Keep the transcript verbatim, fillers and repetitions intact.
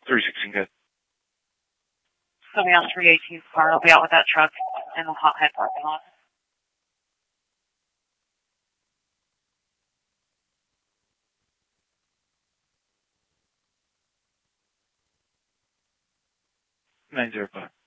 three sixteen, good. Coming out three eighteen's car. I'll be out with that truck in the Hothead parking lot. nine zero five.